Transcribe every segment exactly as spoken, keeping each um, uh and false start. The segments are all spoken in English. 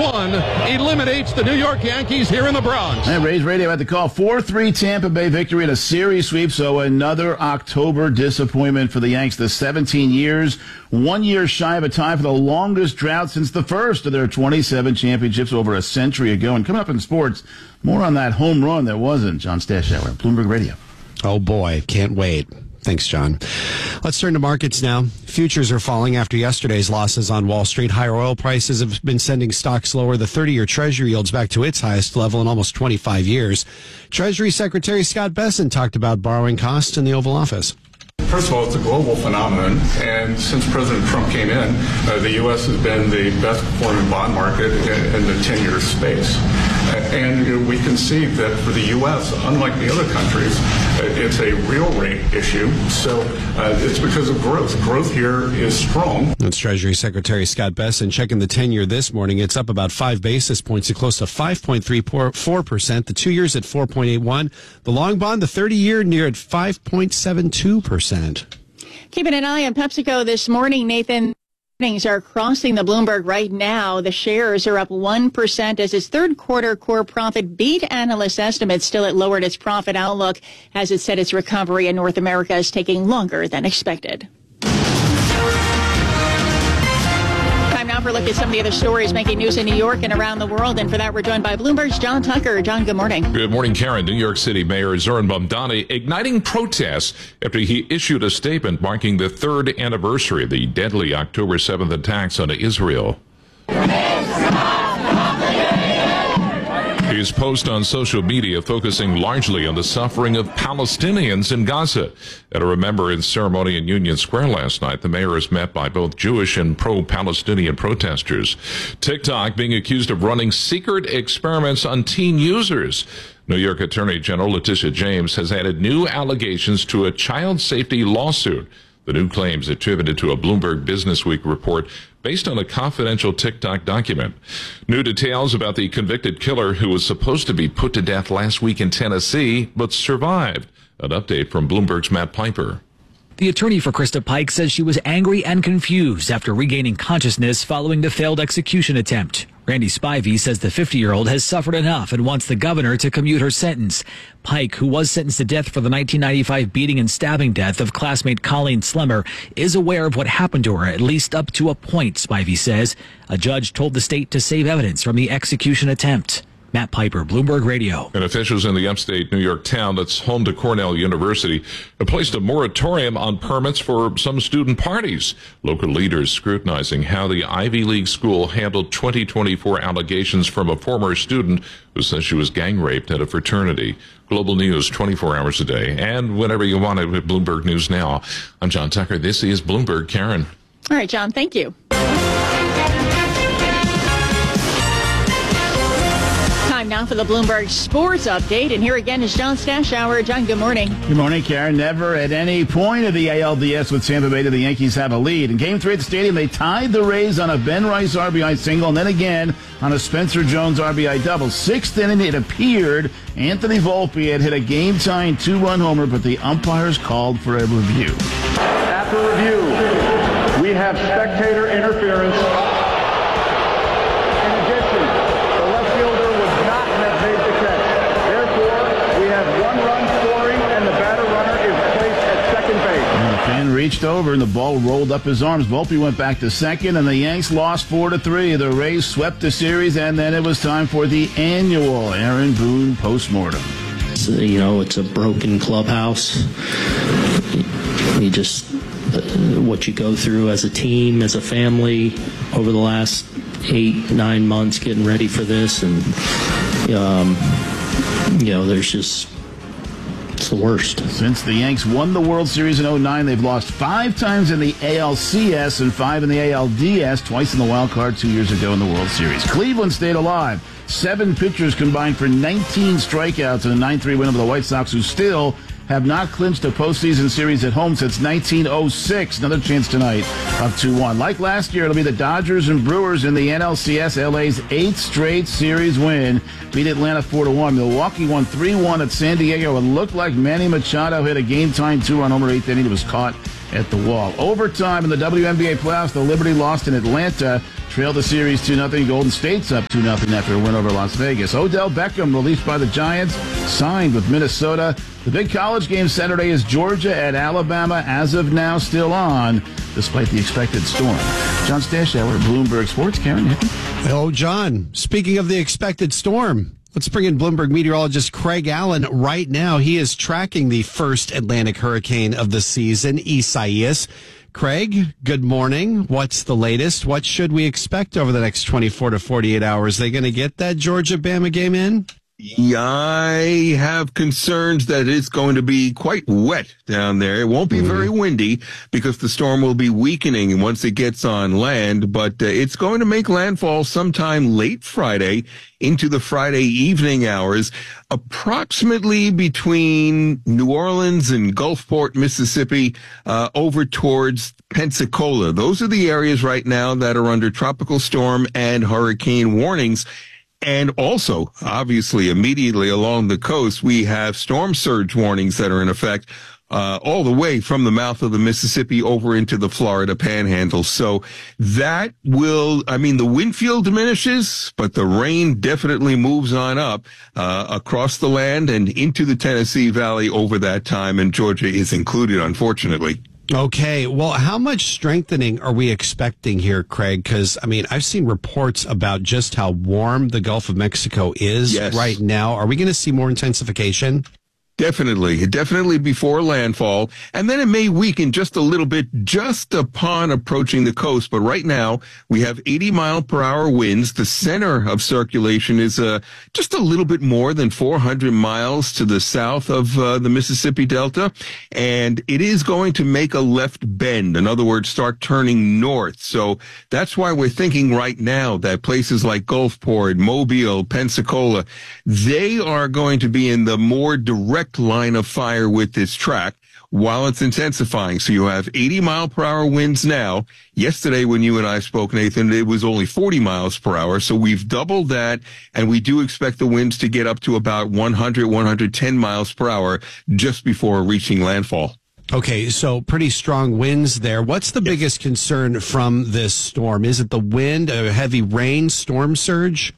one eliminates the New York Yankees here in the Bronx. And Rays Radio had the call. four three Tampa Bay victory in a series sweep, so another October disappointment for the Yanks. The seventeen years, one year shy of a tie for the longest drought since the first of their twenty-seven championships over a century ago. And coming up in sports, more on that home run that wasn't. John Stashower, Bloomberg Radio. Oh, boy. Can't wait. Thanks, John. Let's turn to markets now. Futures are falling after yesterday's losses on Wall Street. Higher oil prices have been sending stocks lower. The thirty-year Treasury yields back to its highest level in almost twenty-five years. Treasury Secretary Scott Bessent talked about borrowing costs in the Oval Office. First of all, it's a global phenomenon, and since President Trump came in, uh, the U S has been the best performing bond market in, in the ten-year space. Uh, and you know, we can see that for the U S, unlike the other countries, uh, it's a real rate issue. So uh, it's because of growth. Growth here is strong. That's Treasury Secretary Scott Bessent checking the ten-year this morning. It's up about five basis points to close to five point three four percent. The two years at four point eight one. The long bond, the thirty-year, near at five point seven two percent. Keeping an eye on PepsiCo this morning, Nathan. Earnings are crossing the Bloomberg right now. The shares are up one percent as its third quarter core profit beat analyst estimates. Still, it lowered its profit outlook as it said its recovery in North America is taking longer than expected. Time now for a look at some of the other stories making news in New York and around the world. And for that, we're joined by Bloomberg's John Tucker. John, good morning. Good morning, Karen. New York City Mayor Zoran Mamdani igniting protests after he issued a statement marking the third anniversary of the deadly October seventh attacks on Israel. His post on social media focusing largely on the suffering of Palestinians in Gaza. At a remembrance ceremony in Union Square last night, the mayor is met by both Jewish and pro-Palestinian protesters. TikTok being accused of running secret experiments on teen users. New York Attorney General Letitia James has added new allegations to a child safety lawsuit. The new claims attributed to a Bloomberg Businessweek report based on a confidential TikTok document. New details about the convicted killer who was supposed to be put to death last week in Tennessee, but survived. An update from Bloomberg's Matt Piper. The attorney for Krista Pike says she was angry and confused after regaining consciousness following the failed execution attempt. Randy Spivey says the fifty-year-old has suffered enough and wants the governor to commute her sentence. Pike, who was sentenced to death for the nineteen ninety-five beating and stabbing death of classmate Colleen Slemmer, is aware of what happened to her, at least up to a point, Spivey says. A judge told the state to save evidence from the execution attempt. Matt Piper, Bloomberg Radio. And officials in the upstate New York town that's home to Cornell University have placed a moratorium on permits for some student parties. Local leaders scrutinizing how the Ivy League school handled twenty twenty-four allegations from a former student who says she was gang raped at a fraternity. Global News twenty-four hours a day and whenever you want it with Bloomberg News Now. I'm John Tucker. This is Bloomberg. Karen. All right, John, thank you. Time now for the Bloomberg Sports Update, and here again is John Stashower. John, good morning. Good morning, Karen. Never at any point of the A L D S with Tampa Bay do the Yankees have a lead. In Game three at the Stadium, they tied the Rays on a Ben Rice R B I single, and then again on a Spencer Jones R B I double. Sixth inning, it appeared Anthony Volpe had hit a game-tying two-run homer, but the umpires called for a review. After review, we have spectator interference. And reached over and the ball rolled up his arms. Volpe went back to second and the Yanks lost four to three. The Rays swept the series and then it was time for the annual Aaron Boone postmortem. So, you know, it's a broken clubhouse. You just, uh, what you go through as a team, as a family over the last eight, nine months getting ready for this. And, um, you know, there's just, it's the worst. Since the Yanks won the World Series in oh nine, they've lost five times in the A L C S and five in the A L D S, twice in the wild card two years ago in the World Series. Cleveland stayed alive. Seven pitchers combined for nineteen strikeouts in a nine three win over the White Sox, who still have not clinched a postseason series at home since nineteen oh six. Another chance tonight of two one. Like last year, it'll be the Dodgers and Brewers in the N L C S. L A's eighth straight series win. Beat Atlanta four to one. Milwaukee won three one at San Diego. It looked like Manny Machado hit a game-tying two-run homer eighth inning. It was caught at the wall. Overtime in the W N B A playoffs, the Liberty lost in Atlanta. trail the series two nothing. Golden State's up two nothing after a win over Las Vegas. Odell Beckham, released by the Giants, signed with Minnesota. The big college game Saturday is Georgia at Alabama, as of now still on, despite the expected storm. John Stashower, Bloomberg Sports. Karen Hicken. Oh, John, speaking of the expected storm, let's bring in Bloomberg meteorologist Craig Allen right now. He is tracking the first Atlantic hurricane of the season, Isaias. Craig, good morning. What's the latest? What should we expect over the next twenty-four to forty-eight hours? Are they going to get that Georgia-Bama game in? Yeah, I have concerns that it's going to be quite wet down there. It won't be mm-hmm. very windy because the storm will be weakening once it gets on land, but uh, it's going to make landfall sometime late Friday into the Friday evening hours, approximately between New Orleans and Gulfport, Mississippi, uh, over towards Pensacola. Those are the areas right now that are under tropical storm and hurricane warnings. And also, obviously, immediately along the coast, we have storm surge warnings that are in effect uh, all the way from the mouth of the Mississippi over into the Florida Panhandle. So that will, I mean, the wind field diminishes, but the rain definitely moves on up uh, across the land and into the Tennessee Valley over that time, and Georgia is included, unfortunately. Okay, well, how much strengthening are we expecting here, Craig? Because, I mean, I've seen reports about just how warm the Gulf of Mexico is yes. right now. Are we going to see more intensification? Definitely, definitely before landfall. And then it may weaken just a little bit just upon approaching the coast. But right now, we have eighty mile per hour winds. The center of circulation is uh, just a little bit more than four hundred miles to the south of uh, the Mississippi Delta. And it is going to make a left bend. In other words, start turning north. So that's why we're thinking right now that places like Gulfport, Mobile, Pensacola, they are going to be in the more direct line of fire with this track while it's intensifying. So you have eighty mile per hour winds now. Yesterday when you and I spoke, Nathan, it was only forty miles per hour. So we've doubled that, and we do expect the winds to get up to about one hundred, one hundred ten miles per hour just before reaching landfall. Okay, so pretty strong winds there. What's the yes. biggest concern from this storm? Is it the wind, a heavy rain, storm surge?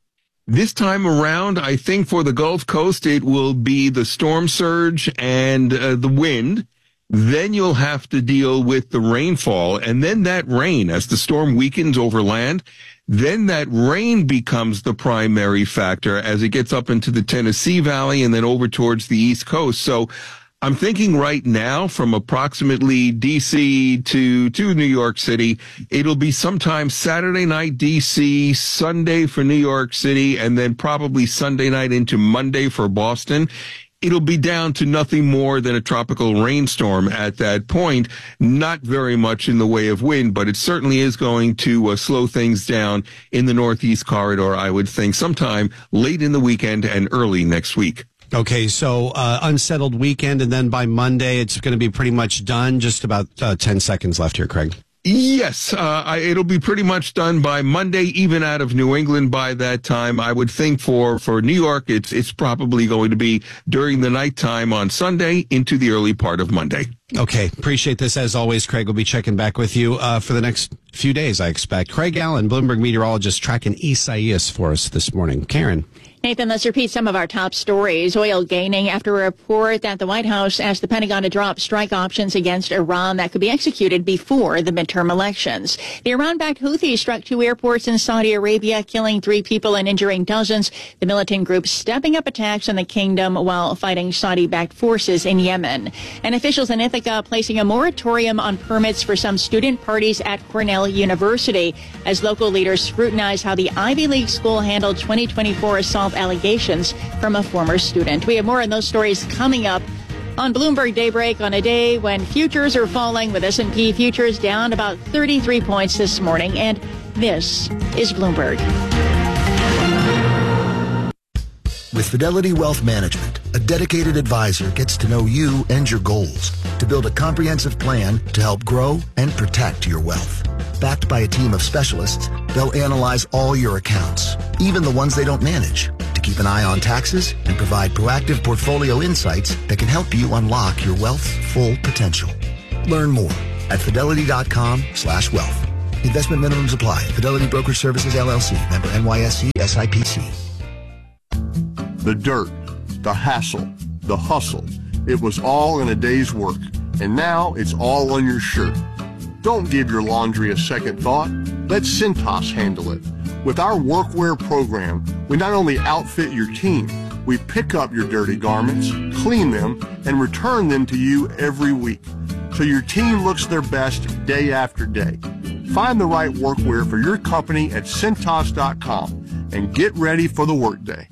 This time around, I think for the Gulf Coast, it will be the storm surge and uh, the wind. Then you'll have to deal with the rainfall. And then that rain, as the storm weakens over land, then that rain becomes the primary factor as it gets up into the Tennessee Valley and then over towards the East Coast. So I'm thinking right now from approximately D C to, to New York City, it'll be sometime Saturday night D C, Sunday for New York City, and then probably Sunday night into Monday for Boston. It'll be down to nothing more than a tropical rainstorm at that point. Not very much in the way of wind, but it certainly is going to uh, slow things down in the Northeast corridor, I would think, sometime late in the weekend and early next week. Okay, so uh, unsettled weekend, and then by Monday, it's going to be pretty much done. Just about uh, ten seconds left here, Craig. Yes, uh, I, it'll be pretty much done by Monday, even out of New England by that time. I would think for, for New York, it's it's probably going to be during the nighttime on Sunday into the early part of Monday. Okay, appreciate this as always, Craig. We'll be checking back with you uh, for the next few days, I expect. Craig Allen, Bloomberg meteorologist, tracking Isaias for us this morning. Karen. Nathan, let's repeat some of our top stories. Oil gaining after a report that the White House asked the Pentagon to drop strike options against Iran that could be executed before the midterm elections. The Iran-backed Houthis struck two airports in Saudi Arabia, killing three people and injuring dozens. The militant group stepping up attacks in the kingdom while fighting Saudi-backed forces in Yemen. And officials in Ithaca placing a moratorium on permits for some student parties at Cornell University as local leaders scrutinize how the Ivy League school handled twenty twenty-four assault allegations from a former student. We have more on those stories coming up on Bloomberg Daybreak on a day when futures are falling, with S and P futures down about thirty-three points this morning. And this is Bloomberg. With Fidelity Wealth Management, a dedicated advisor gets to know you and your goals to build a comprehensive plan to help grow and protect your wealth. Backed by a team of specialists, they'll analyze all your accounts, even the ones they don't manage, to keep an eye on taxes and provide proactive portfolio insights that can help you unlock your wealth's full potential. Learn more at fidelity.com slash wealth. Investment minimums apply. Fidelity Brokerage Services, L L C. Member N Y S E S I P C. The dirt, the hassle, the hustle. It was all in a day's work, and now it's all on your shirt. Don't give your laundry a second thought. Let Cintas handle it. With our workwear program, we not only outfit your team, we pick up your dirty garments, clean them, and return them to you every week, so your team looks their best day after day. Find the right workwear for your company at Cintas dot com and get ready for the workday.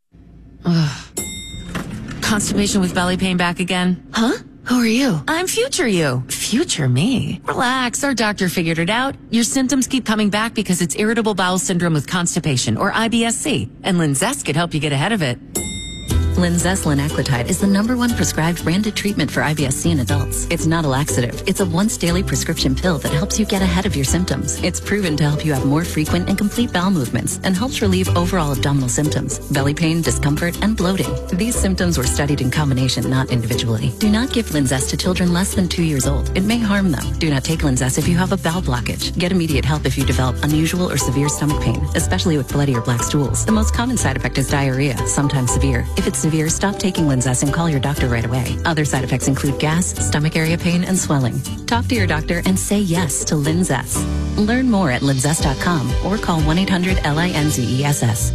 Ugh. Constipation with belly pain back again? Huh? Who are you? I'm future you. Future me. Relax, our doctor figured it out. Your symptoms keep coming back because it's irritable bowel syndrome with constipation, or I B S C, and Linzess could help you get ahead of it. Linzess linaclotide is the number one prescribed branded treatment for I B S C in adults. It's not a laxative. It's a once daily prescription pill that helps you get ahead of your symptoms. It's proven to help you have more frequent and complete bowel movements and helps relieve overall abdominal symptoms, belly pain, discomfort, and bloating. These symptoms were studied in combination, not individually. Do not give Linzess to children less than two years old. It may harm them. Do not take Linzess if you have a bowel blockage. Get immediate help if you develop unusual or severe stomach pain, especially with bloody or black stools. The most common side effect is diarrhea, sometimes severe. If it's severe, stop taking Linzess and call your doctor right away. Other side effects include gas, stomach area pain, and swelling. Talk to your doctor and say yes to Linzess. Learn more at linzess dot com or call one eight hundred L I N Z E S S.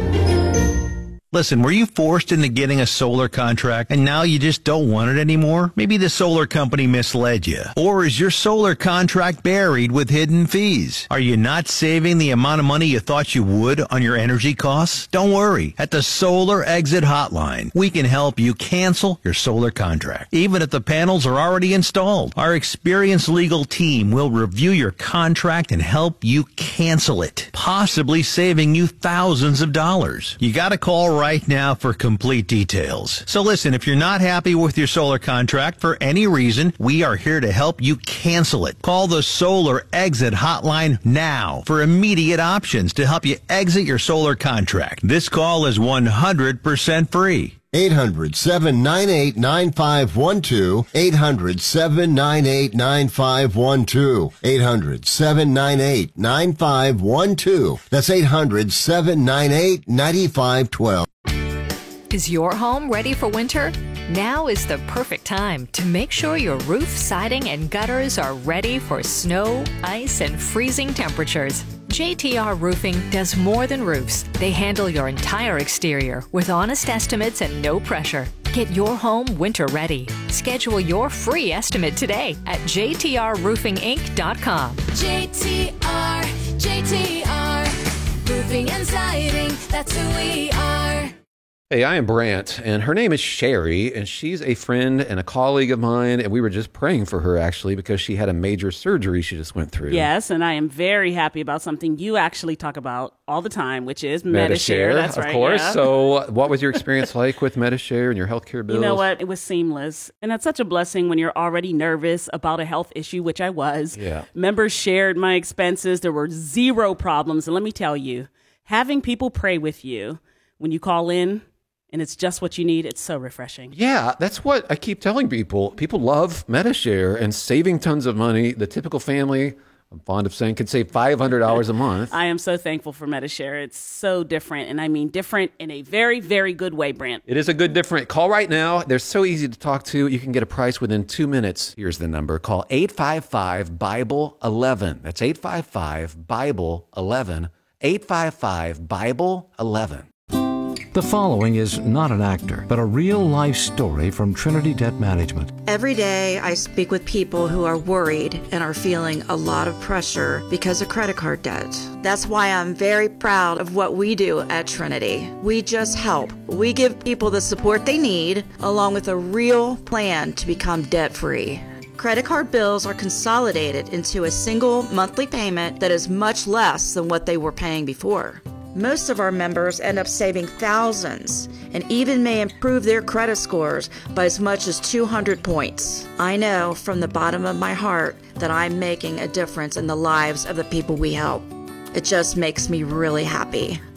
Listen, were you forced into getting a solar contract and now you just don't want it anymore? Maybe the solar company misled you. Or is your solar contract buried with hidden fees? Are you not saving the amount of money you thought you would on your energy costs? Don't worry. At the Solar Exit Hotline, we can help you cancel your solar contract, even if the panels are already installed. Our experienced legal team will review your contract and help you cancel it, possibly saving you thousands of dollars. You gotta call right now for complete details. So listen, if you're not happy with your solar contract for any reason, we are here to help you cancel it. Call the Solar Exit Hotline now for immediate options to help you exit your solar contract. This call is one hundred percent free. eight hundred, seven nine eight, nine five one two. eight hundred, seven nine eight, nine five one two. eight hundred, seven nine eight, nine five one two. That's eight hundred, seven nine eight, nine five one two. Is your home ready for winter? Now is the perfect time to make sure your roof, siding, and gutters are ready for snow, ice, and freezing temperatures. J T R Roofing does more than roofs. They handle your entire exterior with honest estimates and no pressure. Get your home winter ready. Schedule your free estimate today at j t r roofing inc dot com. J T R, J T R, roofing and siding, that's who we are. Hey, I am Brant, and her name is Sherry, and she's a friend and a colleague of mine, and we were just praying for her, actually, because she had a major surgery she just went through. Yes, and I am very happy about something you actually talk about all the time, which is Medi-Share. That's of right, course. yeah. So what was your experience like with Medi-Share and your healthcare bills? You know what? It was seamless, and that's such a blessing when you're already nervous about a health issue, which I was. Yeah. Members shared my expenses. There were zero problems, and let me tell you, having people pray with you when you call in, and it's just what you need, it's so refreshing. Yeah, that's what I keep telling people. People love Medi-Share and saving tons of money. The typical family, I'm fond of saying, could save five hundred dollars a month. I am so thankful for Medi-Share. It's so different, and I mean different in a very, very good way, Brant. It is a good different. Call right now. They're so easy to talk to. You can get a price within two minutes. Here's the number. Call eight five five, Bible eleven. That's eight five five, Bible eleven. eight five five, Bible eleven. The following is not an actor, but a real-life story from Trinity Debt Management. Every day, I speak with people who are worried and are feeling a lot of pressure because of credit card debt. That's why I'm very proud of what we do at Trinity. We just help. We give people the support they need, along with a real plan to become debt-free. Credit card bills are consolidated into a single monthly payment that is much less than what they were paying before. Most of our members end up saving thousands and even may improve their credit scores by as much as two hundred points. I know from the bottom of my heart that I'm making a difference in the lives of the people we help. It just makes me really happy.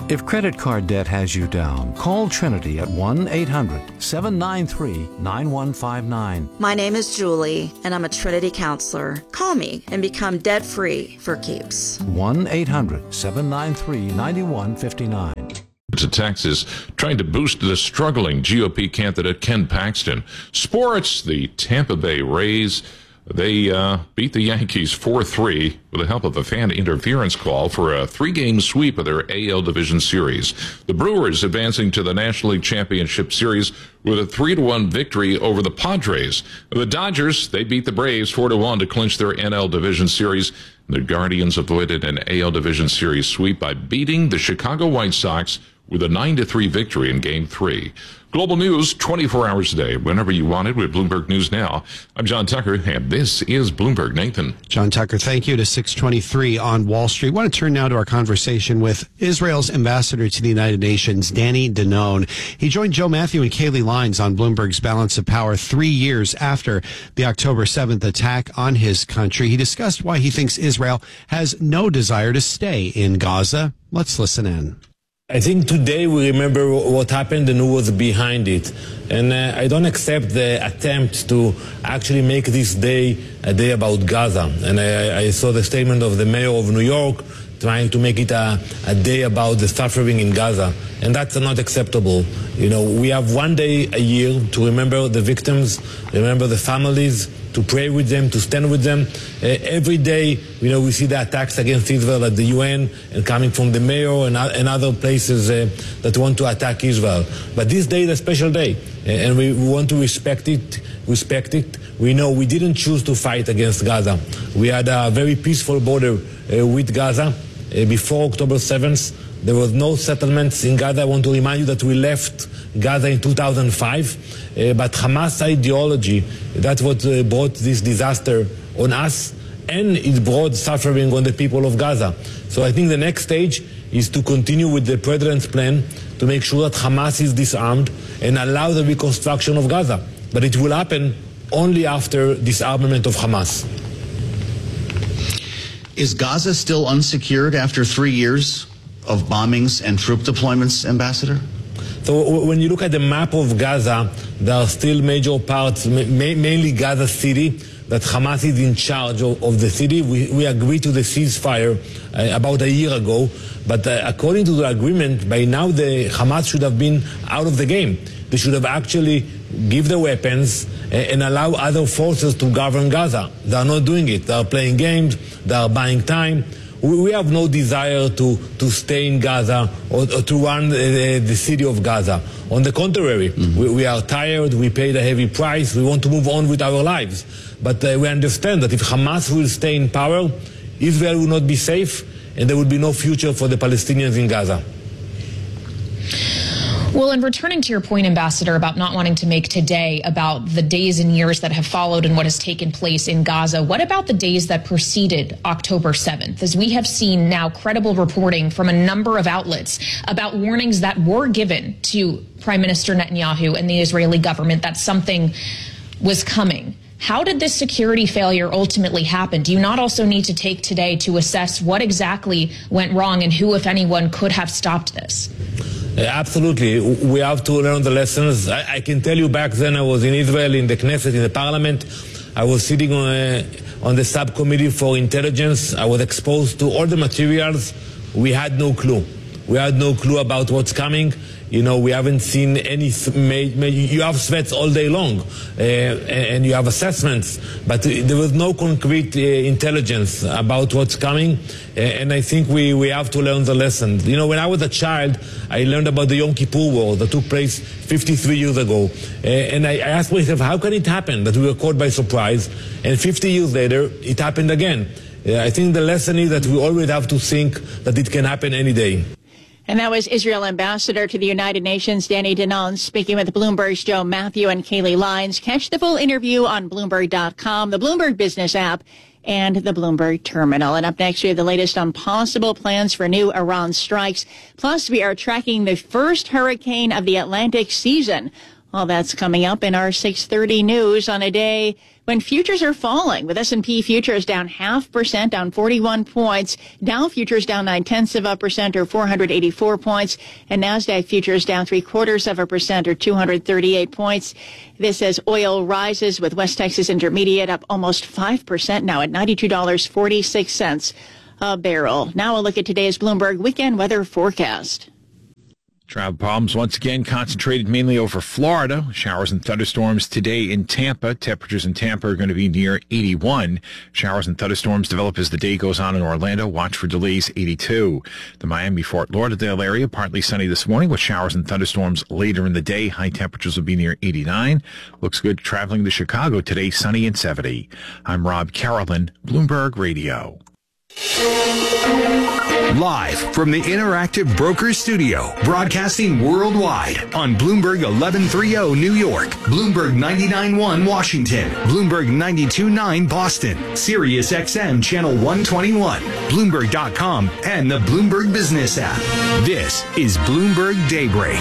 If credit card debt has you down, call Trinity at one eight hundred seven nine three nine one five nine. My name is Julie, and I'm a Trinity counselor. Call me and become debt-free for keeps. one eight hundred seven nine three nine one five nine. To Texas, trying to boost the struggling G O P candidate Ken Paxton. Sports, the Tampa Bay Rays, they uh, beat the Yankees four three with the help of a fan interference call for a three-game sweep of their A L Division Series. The Brewers advancing to the National League Championship Series with a three to one victory over the Padres. The Dodgers, they beat the Braves four to one to clinch their N L Division Series. The Guardians avoided an A L Division Series sweep by beating the Chicago White Sox with a nine to three victory in Game three. Global news twenty-four hours a day, whenever you want it, with Bloomberg News Now. I'm John Tucker, and this is Bloomberg. Nathan. John Tucker, thank you. To six twenty-three on Wall Street. I want to turn now to our conversation with Israel's ambassador to the United Nations, Danny Danon. He joined Joe Matthew and Kaylee Lines on Bloomberg's Balance of Power three years after the October seventh attack on his country. He discussed why he thinks Israel has no desire to stay in Gaza. Let's listen in. I think today we remember what happened and who was behind it. And uh, I don't accept the attempt to actually make this day a day about Gaza. And I, I saw the statement of the mayor of New York trying to make it a, a day about the suffering in Gaza. And that's not acceptable. You know, we have one day a year to remember the victims, remember the families, to pray with them, to stand with them. Uh, every day, you know, we see the attacks against Israel at the U N and coming from the mayor and, and other places uh, that want to attack Israel. But this day is a special day, and we, we want to respect it, respect it. We know we didn't choose to fight against Gaza. We had a very peaceful border uh, with Gaza uh, before October seventh. There was no settlements in Gaza. I want to remind you that we left Gaza in two thousand five, uh, but Hamas ideology, that's what uh, brought this disaster on us, and it brought suffering on the people of Gaza. So I think the next stage is to continue with the president's plan to make sure that Hamas is disarmed and allow the reconstruction of Gaza. But it will happen only after disarmament of Hamas. Is Gaza still unsecured after three years of bombings and troop deployments, Ambassador? So when you look at the map of Gaza, there are still major parts, ma- mainly Gaza City, that Hamas is in charge of, of the city. We, we agreed to the ceasefire uh, about a year ago, but uh, according to the agreement, by now the Hamas should have been out of the game. They should have actually give the weapons uh, and allow other forces to govern Gaza. They are not doing it. They are playing games. They are buying time. We have no desire to, to stay in Gaza or, or to run the, the city of Gaza. On the contrary, mm-hmm. we, we are tired, we paid a heavy price, we want to move on with our lives. But uh, we understand that if Hamas will stay in power, Israel will not be safe and there will be no future for the Palestinians in Gaza. Well, and returning to your point, Ambassador, about not wanting to make today about the days and years that have followed and what has taken place in Gaza, what about the days that preceded October seventh? As we have seen now credible reporting from a number of outlets about warnings that were given to Prime Minister Netanyahu and the Israeli government that something was coming. How did this security failure ultimately happen? Do you not also need to take today to assess what exactly went wrong and who, if anyone, could have stopped this? Absolutely. We have to learn the lessons. I, I can tell you back then I was in Israel, in the Knesset, in the parliament. I was sitting on, a, on the subcommittee for intelligence. I was exposed to all the materials. We had no clue. We had no clue about what's coming. You know, we haven't seen any, you have threats all day long, uh, and you have assessments, but there was no concrete uh, intelligence about what's coming, uh, and I think we, we have to learn the lesson. You know, when I was a child, I learned about the Yom Kippur War that took place fifty-three years ago, uh, and I, I asked myself, how can it happen that we were caught by surprise, and fifty years later, it happened again? Uh, I think the lesson is that we always have to think that it can happen any day. And that was Israel Ambassador to the United Nations, Danny Danon, speaking with Bloomberg's Joe Matthew and Kaylee Lines. Catch the full interview on Bloomberg dot com, the Bloomberg Business app, and the Bloomberg Terminal. And up next, we have the latest on possible plans for new Iran strikes. Plus, we are tracking the first hurricane of the Atlantic season. Well, that's coming up in our six thirty news on a day when futures are falling, with S and P futures down half percent, down forty-one points. Dow futures down nine tenths of a percent, or four hundred eighty-four points. And NASDAQ futures down three quarters of a percent, or two hundred thirty-eight points. This as oil rises, with West Texas Intermediate up almost five percent now at ninety-two dollars and forty-six cents a barrel. Now a look at today's Bloomberg weekend weather forecast. Travel problems once again concentrated mainly over Florida. Showers and thunderstorms today in Tampa. Temperatures in Tampa are going to be near eighty-one. Showers and thunderstorms develop as the day goes on in Orlando. Watch for delays, eighty-two. The Miami-Fort Lauderdale area, partly sunny this morning with showers and thunderstorms later in the day. High temperatures will be near eighty-nine. Looks good traveling to Chicago today, sunny and seventy. I'm Rob Carolyn, Bloomberg Radio. Live from the Interactive Brokers Studio, broadcasting worldwide on Bloomberg eleven thirty New York, Bloomberg ninety-nine point one Washington, Bloomberg ninety-two point nine Boston, Sirius X M Channel one twenty-one, Bloomberg dot com, and the Bloomberg Business app. This is Bloomberg Daybreak.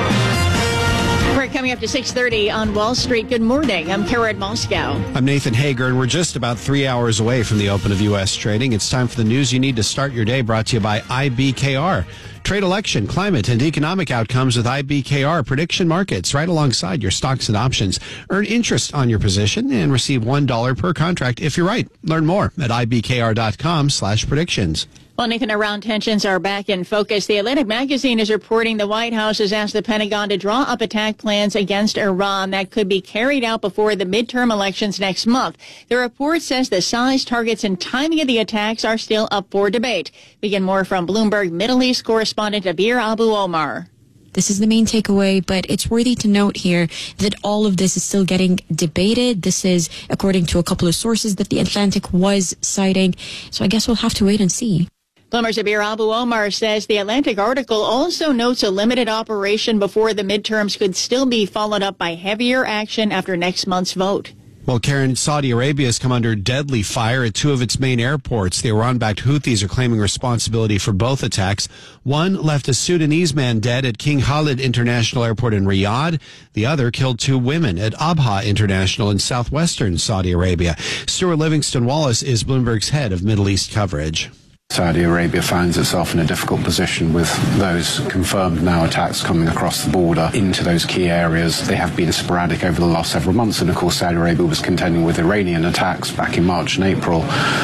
We're coming up to six thirty on Wall Street. Good morning. I'm Karen Moscow. I'm Nathan Hager, and we're just about three hours away from the open of U S trading. It's time for the news you need to start your day, brought to you by I B K R. Trade, election, climate, and economic outcomes with I B K R Prediction Markets, right alongside your stocks and options. Earn interest on your position and receive one dollar per contract if you're right. Learn more at ibkr.com slash predictions. Well, Nathan, Iran tensions are back in focus. The Atlantic magazine is reporting the White House has asked the Pentagon to draw up attack plans against Iran that could be carried out before the midterm elections next month. The report says the size, targets, and timing of the attacks are still up for debate. We get more from Bloomberg Middle East correspondent Abir Abu Omar. This is the main takeaway, but it's worthy to note here that all of this is still getting debated. This is according to a couple of sources that the Atlantic was citing. So I guess we'll have to wait and see. Bloomberg's Abir Abu Omar says the Atlantic article also notes a limited operation before the midterms could still be followed up by heavier action after next month's vote. Well, Karen, Saudi Arabia has come under deadly fire at two of its main airports. The Iran-backed Houthis are claiming responsibility for both attacks. One left a Sudanese man dead at King Khalid International Airport in Riyadh. The other killed two women at Abha International in southwestern Saudi Arabia. Stuart Livingston Wallace is Bloomberg's head of Middle East coverage. Saudi Arabia finds itself in a difficult position with those confirmed now attacks coming across the border into those key areas. They have been sporadic over the last several months, and of course Saudi Arabia was contending with Iranian attacks back in March and April.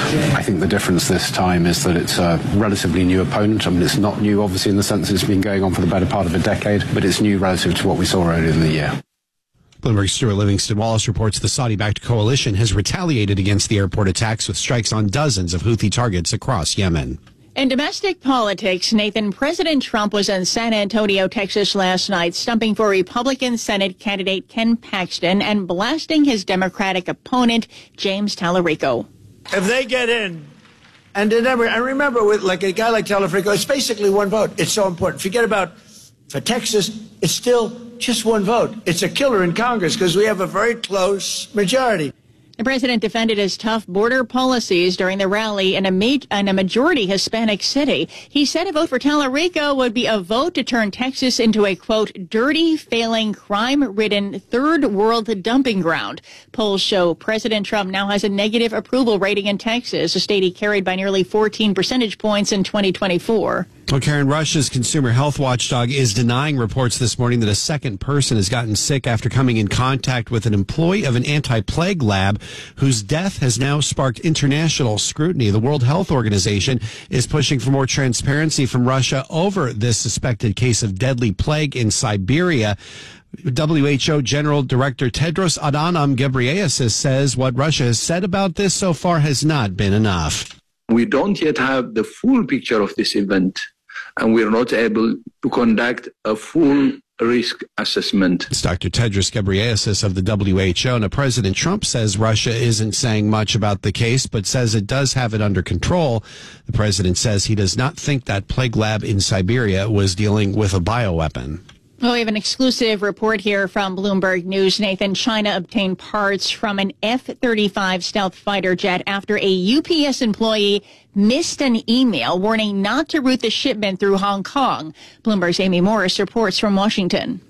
I think the difference this time is that it's a relatively new opponent. I mean, it's not new obviously in the sense that it's been going on for the better part of a decade, but it's new relative to what we saw earlier in the year. Bloomberg's Stuart Livingston Wallace reports the Saudi-backed coalition has retaliated against the airport attacks with strikes on dozens of Houthi targets across Yemen. In domestic politics, Nathan, President Trump was in San Antonio, Texas last night, stumping for Republican Senate candidate Ken Paxton and blasting his Democratic opponent, James Tallarico. If they get in, and they never, and remember, with like a guy like Tallarico, it's basically one vote. It's so important. Forget about, for Texas, it's still just one vote. It's a killer in Congress because we have a very close majority. The president defended his tough border policies during the rally in a, ma- in a majority Hispanic city. He said a vote for Tallarico would be a vote to turn Texas into a, quote, dirty, failing, crime-ridden third world dumping ground. Polls show President Trump now has a negative approval rating in Texas, a state he carried by nearly fourteen percentage points in twenty twenty-four. Well, Karen, Russia's consumer health watchdog is denying reports this morning that a second person has gotten sick after coming in contact with an employee of an anti-plague lab whose death has now sparked international scrutiny. The World Health Organization is pushing for more transparency from Russia over this suspected case of deadly plague in Siberia. W H O General Director Tedros Adhanom Ghebreyesus says what Russia has said about this so far has not been enough. We don't yet have the full picture of this event, and we're not able to conduct a full risk assessment. It's Doctor Tedros Ghebreyesus of the W H O. Now, President Trump says Russia isn't saying much about the case, but says it does have it under control. The president says he does not think that plague lab in Siberia was dealing with a bioweapon. Well, we have an exclusive report here from Bloomberg News. Nathan, China obtained parts from an F thirty-five stealth fighter jet after a U P S employee missed an email warning not to route the shipment through Hong Kong. Bloomberg's Amy Morris reports from Washington.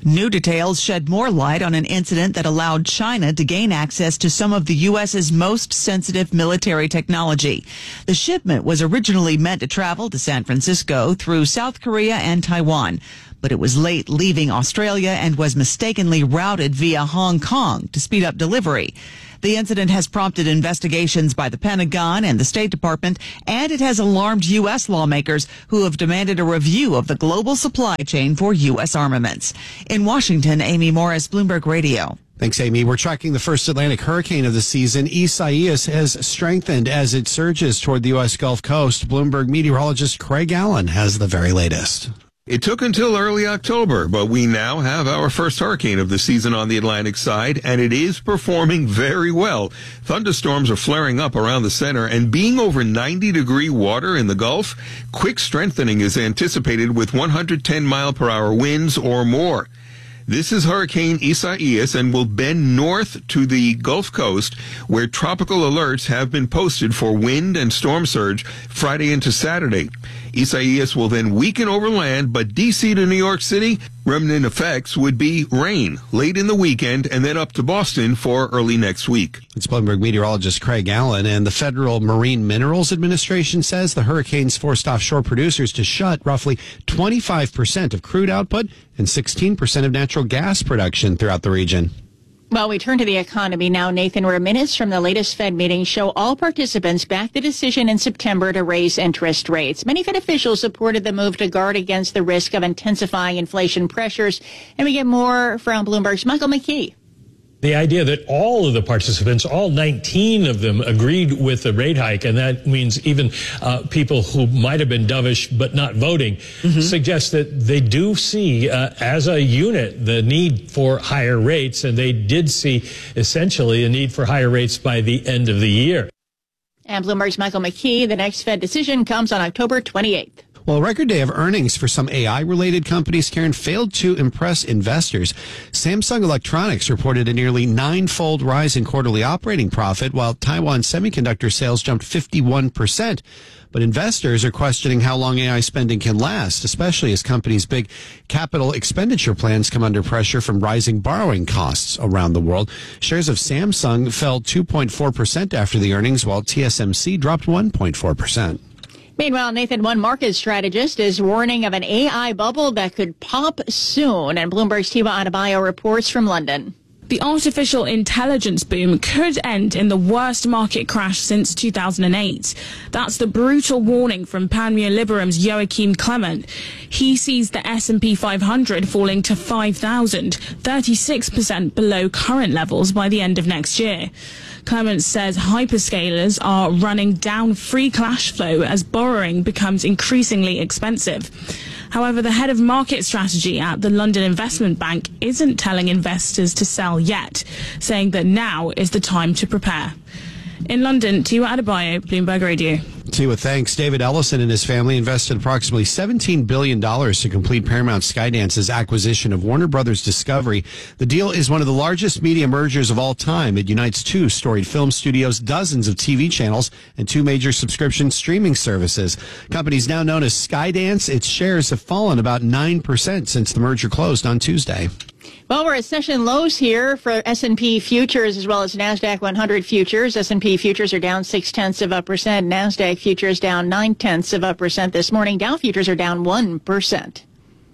New details shed more light on an incident that allowed China to gain access to some of the U S's most sensitive military technology. The shipment was originally meant to travel to San Francisco through South Korea and Taiwan, but it was late leaving Australia and was mistakenly routed via Hong Kong to speed up delivery. The incident has prompted investigations by the Pentagon and the State Department, and it has alarmed U S lawmakers who have demanded a review of the global supply chain for U S armaments. In Washington, Amy Morris, Bloomberg Radio. Thanks, Amy. We're tracking the first Atlantic hurricane of the season. Isaias has strengthened as it surges toward the U S Gulf Coast. Bloomberg meteorologist Craig Allen has the very latest. It took until early October, but we now have our first hurricane of the season on the Atlantic side, and it is performing very well. Thunderstorms are flaring up around the center, and being over ninety degree water in the Gulf, quick strengthening is anticipated with one hundred ten mile per hour winds or more. This is Hurricane Isaias and will bend north to the Gulf Coast, where tropical alerts have been posted for wind and storm surge Friday into Saturday. Isaias will then weaken over land, but D C to New York City, remnant effects would be rain late in the weekend and then up to Boston for early next week. It's Bloomberg meteorologist Craig Allen, and the Federal Marine Minerals Administration says the hurricanes forced offshore producers to shut roughly twenty-five percent of crude output and sixteen percent of natural gas production throughout the region. Well, we turn to the economy now, Nathan, where minutes from the latest Fed meeting show all participants backed the decision in September to raise interest rates. Many Fed officials supported the move to guard against the risk of intensifying inflation pressures. And we get more from Bloomberg's Michael McKee. The idea that all of the participants, all nineteen of them, agreed with the rate hike, and that means even uh, people who might have been dovish but not voting, mm-hmm. suggests that they do see, uh, as a unit, the need for higher rates, and they did see essentially a need for higher rates by the end of the year. And Bloomberg's Michael McKee, the next Fed decision comes on October twenty-eighth. Well, a record day of earnings for some A I-related companies, Karen, failed to impress investors. Samsung Electronics reported a nearly nine-fold rise in quarterly operating profit, while Taiwan semiconductor sales jumped fifty-one percent. But investors are questioning how long A I spending can last, especially as companies' big capital expenditure plans come under pressure from rising borrowing costs around the world. Shares of Samsung fell two point four percent after the earnings, while T S M C dropped one point four percent. Meanwhile, Nathan, one market strategist is warning of an A I bubble that could pop soon. And Bloomberg's Tiva Adebayo reports from London. The artificial intelligence boom could end in the worst market crash since two thousand eight. That's the brutal warning from Panmure Liberum's Joachim Clement. He sees the S and P five hundred falling to five thousand, thirty-six percent below current levels by the end of next year. Clements says hyperscalers are running down free cash flow as borrowing becomes increasingly expensive. However, the head of market strategy at the London Investment Bank isn't telling investors to sell yet, saying that now is the time to prepare. In London, Tiva Adebayo, Bloomberg Radio. Tiva, thanks. David Ellison and his family invested approximately seventeen billion dollars to complete Paramount Skydance's acquisition of Warner Brothers Discovery. The deal is one of the largest media mergers of all time. It unites two storied film studios, dozens of T V channels, and two major subscription streaming services. Company's now known as Skydance. Its shares have fallen about nine percent since the merger closed on Tuesday. Well, we're at session lows here for S and P futures as well as NASDAQ one hundred futures. S and P futures are down six-tenths of a percent. NASDAQ futures down nine-tenths of a percent this morning. Dow futures are down one percent.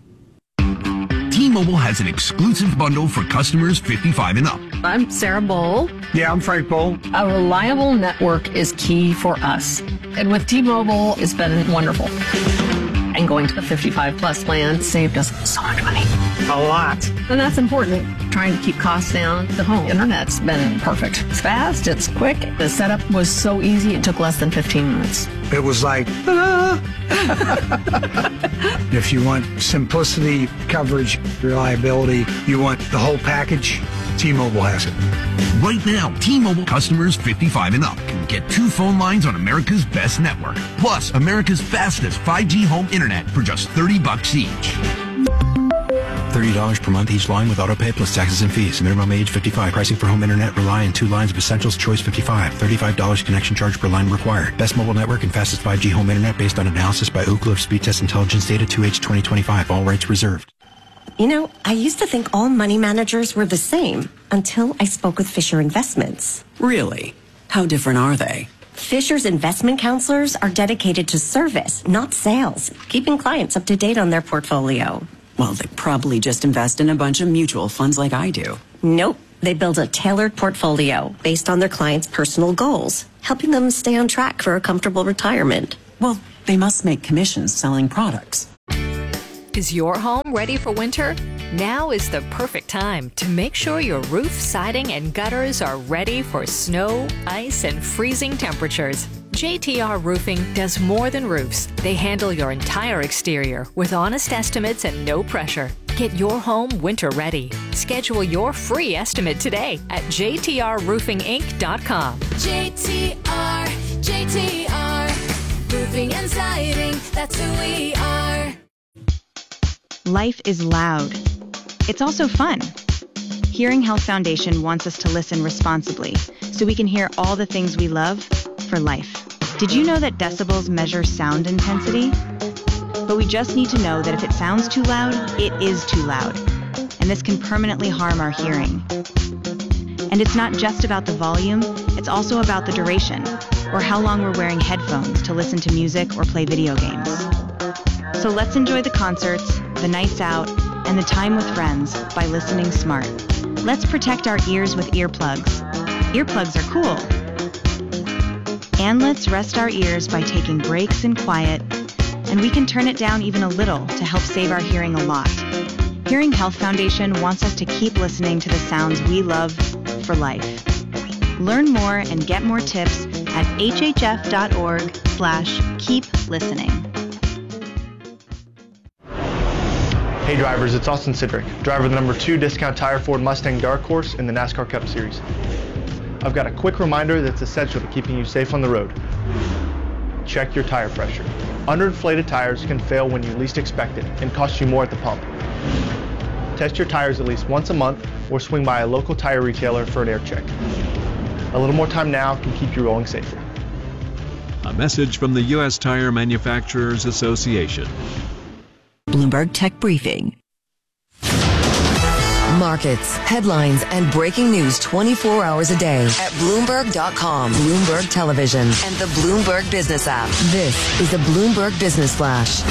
T-Mobile has an exclusive bundle for customers fifty-five and up. I'm Sarah Bowl. Yeah, I'm Frank Bowl. A reliable network is key for us. And with T-Mobile, it's been wonderful. And going to the fifty-five plus plan saved us so much money. A lot. And that's important. Trying to keep costs down. The home internet's been perfect. It's fast, it's quick. The setup was so easy, it took less than fifteen minutes. It was like, ta-da! If you want simplicity, coverage, reliability, you want the whole package, T-Mobile has it. Right now, T-Mobile customers fifty-five and up can get two phone lines on America's best network, plus America's fastest five G home internet for just thirty bucks each. thirty dollars per month each line with autopay plus taxes and fees. Minimum age fifty-five. Pricing for home internet rely on two lines of Essentials Choice fifty-five. thirty-five dollars connection charge per line required. Best mobile network and fastest five G home internet based on analysis by Ookla of Speed Test Intelligence Data two H twenty twenty-five. All rights reserved. You know, I used to think all money managers were the same until I spoke with Fisher Investments. Really? How different are they? Fisher's investment counselors are dedicated to service, not sales, keeping clients up to date on their portfolio. Well, they probably just invest in a bunch of mutual funds like I do. Nope. They build a tailored portfolio based on their clients' personal goals, helping them stay on track for a comfortable retirement. Well, they must make commissions selling products. Is your home ready for winter? Now is the perfect time to make sure your roof, siding, and gutters are ready for snow, ice, and freezing temperatures. J T R Roofing does more than roofs. They handle your entire exterior with honest estimates and no pressure. Get your home winter ready. Schedule your free estimate today at j t r roofing inc dot com. J T R, J T R, roofing and siding, that's who we are. Life is loud. It's also fun. Hearing Health Foundation wants us to listen responsibly so we can hear all the things we love for life. Did you know that decibels measure sound intensity? But we just need to know that if it sounds too loud, it is too loud. And this can permanently harm our hearing. And it's not just about the volume, it's also about the duration, or how long we're wearing headphones to listen to music or play video games. So let's enjoy the concerts, the nights out, and the time with friends by listening smart. Let's protect our ears with earplugs. Earplugs are cool. And let's rest our ears by taking breaks in quiet, and we can turn it down even a little to help save our hearing a lot. Hearing Health Foundation wants us to keep listening to the sounds we love for life. Learn more and get more tips at hhf.org slash keep listening. Hey drivers, it's Austin Sidrick, driver of the number two discount tire Ford Mustang Dark Horse in the NASCAR Cup Series. I've got a quick reminder that's essential to keeping you safe on the road. Check your tire pressure. Underinflated tires can fail when you least expect it and cost you more at the pump. Test your tires at least once a month or swing by a local tire retailer for an air check. A little more time now can keep you rolling safer. A message from the U S Tire Manufacturers Association. Bloomberg Tech Briefing. Markets, headlines, and breaking news twenty-four hours a day at Bloomberg dot com, Bloomberg Television, and the Bloomberg Business app. This is the Bloomberg Business Flash.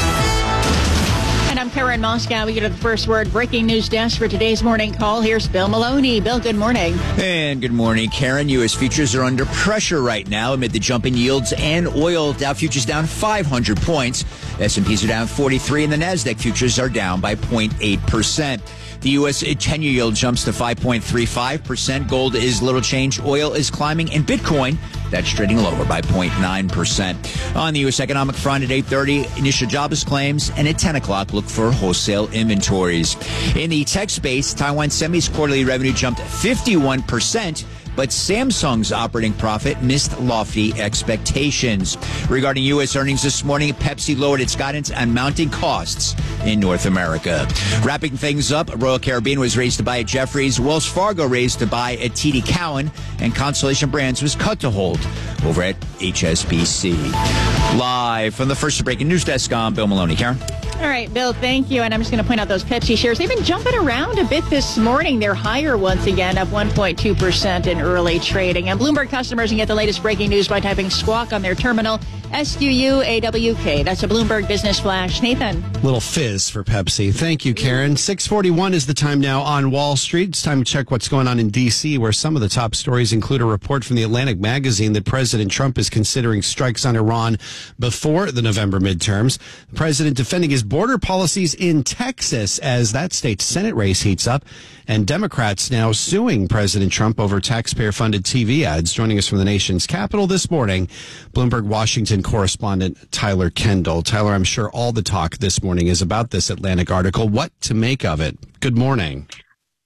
And I'm Karen Moscow. We get to the first word breaking news desk for today's morning call. Here's Bill Maloney. Bill, good morning. And good morning, Karen. U S futures are under pressure right now amid the jumping yields and oil. Dow futures down five hundred points. S and P's are down forty-three, and the NASDAQ futures are down by zero point eight percent. The U S ten-year yield jumps to five point three five percent. Gold is little change. Oil is climbing. And Bitcoin, that's trading lower by zero point nine percent. On the U S economic front at eight thirty, initial jobless claims. And at ten o'clock, look for wholesale inventories. In the tech space, Taiwan Semi's quarterly revenue jumped fifty-one percent. But Samsung's operating profit missed lofty expectations. Regarding U S earnings this morning, Pepsi lowered its guidance on mounting costs in North America. Wrapping things up, Royal Caribbean was raised to buy at Jefferies, Wells Fargo raised to buy at T D Cowen, and Constellation Brands was cut to hold over at H S B C. Live from the first breaking news desk, I'm Bill Maloney. Karen? All right, Bill, thank you. And I'm just going to point out those Pepsi shares. They've been jumping around a bit this morning. They're higher once again, up one point two percent in early trading. And Bloomberg customers can get the latest breaking news by typing squawk on their terminal, S Q U A W K. That's a Bloomberg Business Flash. Nathan. Little fizz for Pepsi. Thank you, Karen. six forty-one is the time now on Wall Street. It's time to check what's going on in D C, where some of the top stories include a report from the Atlantic magazine that President Trump is considering strikes on Iran before the November midterms. The president defending his border policies in Texas as that state's Senate race heats up. And Democrats now suing President Trump over taxpayer-funded T V ads. Joining us from the nation's capital this morning, Bloomberg Washington correspondent Tyler Kendall. Tyler, I'm sure all the talk this morning is about this Atlantic article. What to make of it? Good morning.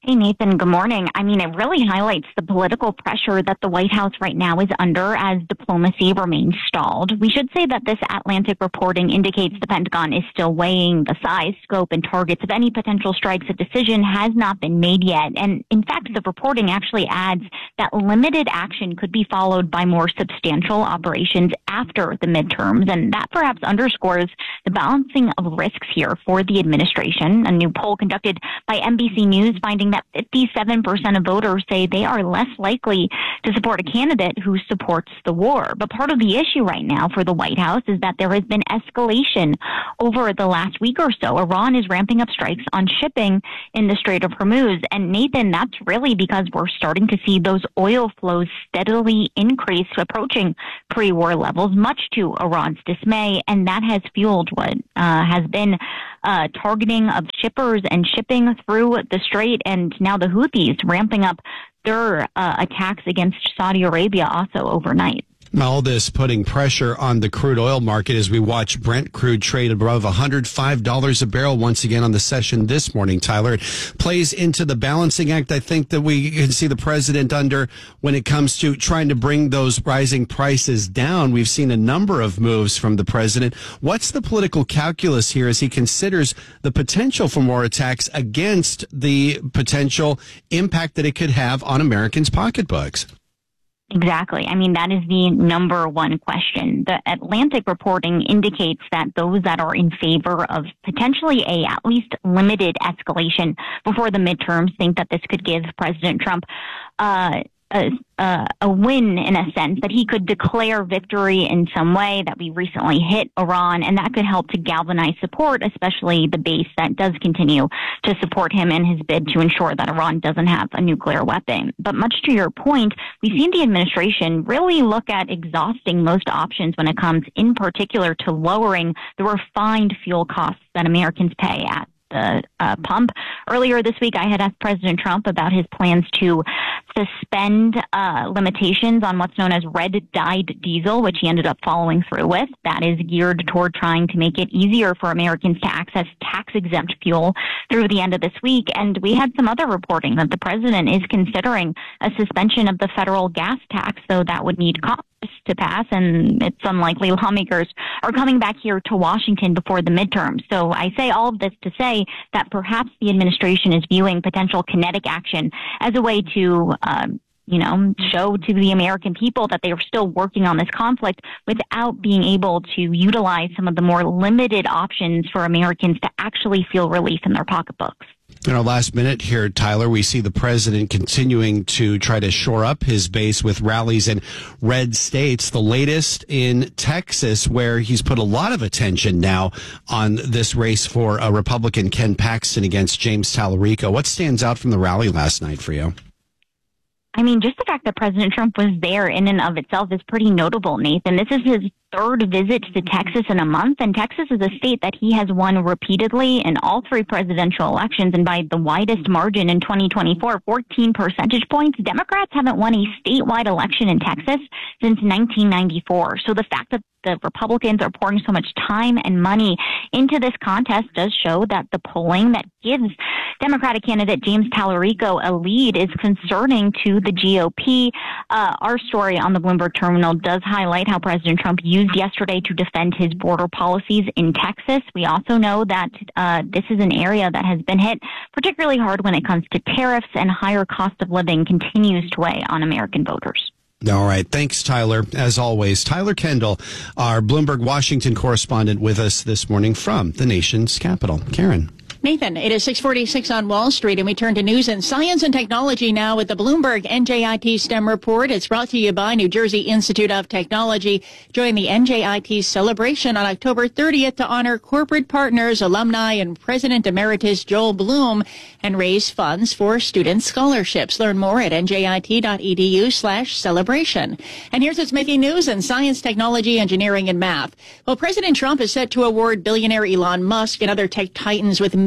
Hey, Nathan, good morning. I mean, it really highlights the political pressure that the White House right now is under as diplomacy remains stalled. We should say that this Atlantic reporting indicates the Pentagon is still weighing the size, scope, and targets of any potential strikes. A decision has not been made yet. And in fact, the reporting actually adds that limited action could be followed by more substantial operations after the midterms. And that perhaps underscores the balancing of risks here for the administration. A new poll conducted by N B C News finding that fifty-seven percent of voters say they are less likely to support a candidate who supports the war. But part of the issue right now for the White House is that there has been escalation over the last week or so. Iran is ramping up strikes on shipping in the Strait of Hormuz. And Nathan, that's really because we're starting to see those oil flows steadily increase, approaching pre-war levels, much to Iran's dismay. And that has fueled what uh, has been uh, targeting of shippers and shipping through the strait, and now the Houthis ramping up their uh, attacks against Saudi Arabia also overnight. All this putting pressure on the crude oil market as we watch Brent crude trade above one hundred five dollars a barrel once again on the session this morning, Tyler. It plays into the balancing act, I think, that we can see the president under when it comes to trying to bring those rising prices down. We've seen a number of moves from the president. What's the political calculus here as he considers the potential for more attacks against the potential impact that it could have on Americans' pocketbooks? Exactly. I mean, that is the number one question. The Atlantic reporting indicates that those that are in favor of potentially a at least limited escalation before the midterms think that this could give President Trump uh, a, a, a win, in a sense, that he could declare victory in some way, that we recently hit Iran, and that could help to galvanize support, especially the base that does continue to support him in his bid to ensure that Iran doesn't have a nuclear weapon. But much to your point, we've seen the administration really look at exhausting most options when it comes in particular to lowering the refined fuel costs that Americans pay at the uh, pump. Earlier this week, I had asked President Trump about his plans to suspend uh, limitations on what's known as red-dyed diesel, which he ended up following through with. That is geared toward trying to make it easier for Americans to access tax-exempt fuel through the end of this week. And we had some other reporting that the president is considering a suspension of the federal gas tax, so that would need Congress to pass, and it's unlikely lawmakers are coming back here to Washington before the midterms. So I say all of this to say that perhaps the administration is viewing potential kinetic action as a way to um, you know, show to the American people that they are still working on this conflict without being able to utilize some of the more limited options for Americans to actually feel relief in their pocketbooks. In our last minute here, Tyler, we see the president continuing to try to shore up his base with rallies in red states. The latest in Texas, where he's put a lot of attention now on this race for a Republican, Ken Paxton, against James Tallarico. What stands out from the rally last night for you? I mean, just the fact that President Trump was there in and of itself is pretty notable, Nathan. This is his third visit to Texas in a month, and Texas is a state that he has won repeatedly in all three presidential elections, and by the widest margin in twenty twenty-four, fourteen percentage points. Democrats haven't won a statewide election in Texas since nineteen ninety-four. So the fact that the Republicans are pouring so much time and money into this contest does show that the polling that gives Democratic candidate James Tallarico a lead is concerning to the G O P. Uh, our story on the Bloomberg Terminal does highlight how President Trump used yesterday to defend his border policies in Texas. We also know that uh, this is an area that has been hit particularly hard when it comes to tariffs, and higher cost of living continues to weigh on American voters. All right. Thanks, Tyler. As always, Tyler Kendall, our Bloomberg Washington correspondent, with us this morning from the nation's capital. Karen. Nathan, it is six forty-six on Wall Street, and we turn to news and science and technology now with the Bloomberg N J I T STEM Report. It's brought to you by New Jersey Institute of Technology. Join the N J I T celebration on October thirtieth to honor corporate partners, alumni, and President Emeritus Joel Bloom, and raise funds for student scholarships. Learn more at njit.edu slash celebration. And here's what's making news in science, technology, engineering, and math. Well, President Trump is set to award billionaire Elon Musk and other tech titans with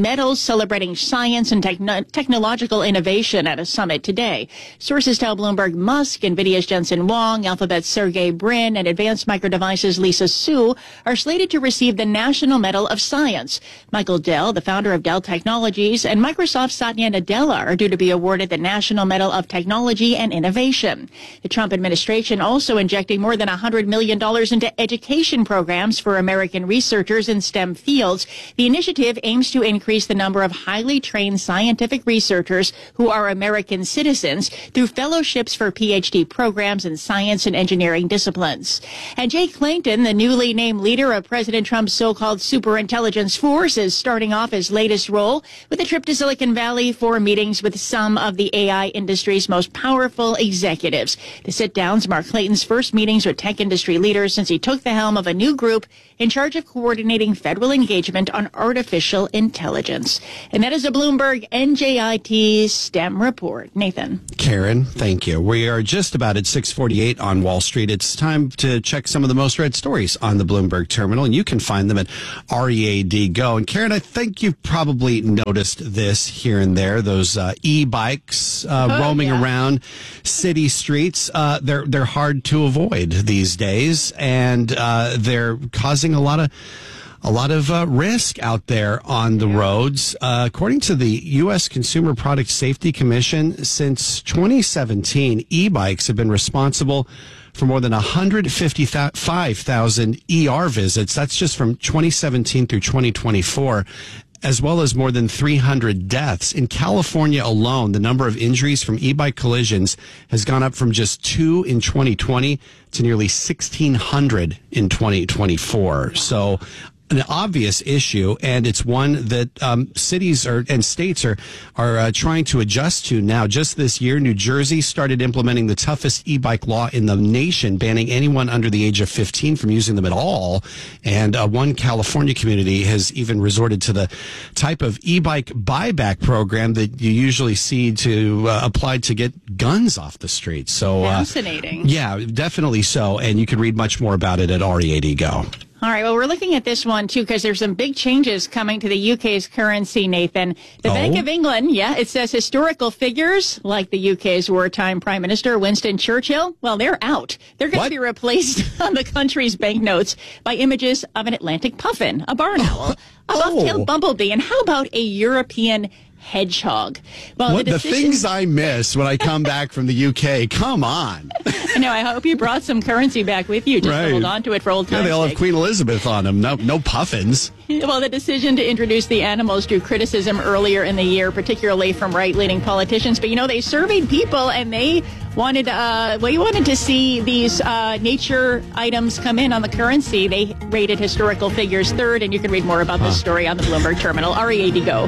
medals celebrating science and techno- technological innovation at a summit today. Sources tell Bloomberg Musk, NVIDIA's Jensen Huang, Alphabet's Sergey Brin, and Advanced Micro Devices' Lisa Su are slated to receive the National Medal of Science. Michael Dell, the founder of Dell Technologies, and Microsoft's Satya Nadella are due to be awarded the National Medal of Technology and Innovation. The Trump administration also injecting more than one hundred million dollars into education programs for American researchers in STEM fields. The initiative aims to increase the number of highly trained scientific researchers who are American citizens through fellowships for P H D programs in science and engineering disciplines. And Jay Clayton, the newly named leader of President Trump's so-called superintelligence force, is starting off his latest role with a trip to Silicon Valley for meetings with some of the A I industry's most powerful executives. The sit-downs mark Clayton's first meetings with tech industry leaders since he took the helm of a new group in charge of coordinating federal engagement on artificial intelligence. And that is a Bloomberg N J I T STEM report. Nathan. Karen, thank you. We are just about at six forty-eight on Wall Street. It's time to check some of the most read stories on the Bloomberg terminal, and you can find them at R E A D Go. And Karen, I think you've probably noticed this here and there, those uh, e-bikes uh, oh, roaming yeah. around city streets. Uh, they're, they're hard to avoid these days, and uh, they're causing a lot of A lot of uh, risk out there on the roads. Uh, according to the U S Consumer Product Safety Commission, since twenty seventeen, e-bikes have been responsible for more than one hundred fifty-five thousand E R visits. That's just from twenty seventeen through twenty twenty-four, as well as more than three hundred deaths. In California alone, the number of injuries from e-bike collisions has gone up from just two in twenty twenty to nearly sixteen hundred in twenty twenty-four. So an obvious issue, and it's one that um, cities are, and states are are uh, trying to adjust to now. Just this year, New Jersey started implementing the toughest e-bike law in the nation, banning anyone under the age of fifteen from using them at all. And uh, one California community has even resorted to the type of e-bike buyback program that you usually see to uh, apply to get guns off the street. So uh, fascinating. Yeah, definitely so. And you can read much more about it at R E A D Go. All right, well, we're looking at this one, too, because there's some big changes coming to the U K's currency, Nathan. The oh. Bank of England, yeah, it says historical figures like the U K's wartime Prime Minister Winston Churchill, well, they're out. They're going to be replaced on the country's banknotes by images of an Atlantic puffin, a barn owl, a buff-tailed oh. bumblebee, and how about a European hedgehog? Well, what the, decision... the things I miss when I come back from the U K. Come on. I know. I hope you brought some currency back with you just right. to hold on to it for old times' Yeah, they all sake. have Queen Elizabeth on them. No, no puffins. Well, the decision to introduce the animals drew criticism earlier in the year, particularly from right-leaning politicians. But, you know, they surveyed people and they wanted, uh, well, you wanted to see these uh, nature items come in on the currency. They rated historical figures third, and you can read more about huh. this story on the Bloomberg terminal. R E A D Go.